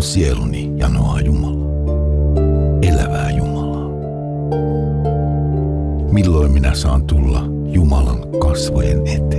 Mun sieluni janoaa Jumalaa, elävää Jumalaa. Milloin minä saan tulla Jumalan kasvojen eteen?